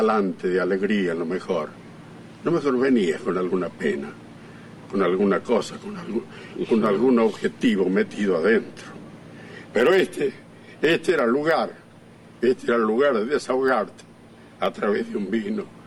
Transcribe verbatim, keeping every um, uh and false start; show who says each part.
Speaker 1: talante de alegría, a lo mejor. A lo mejor venías con alguna pena, con alguna cosa, con algún, con algún objetivo metido adentro. Pero este, este era el lugar, este era el lugar de desahogarte a través de un vino.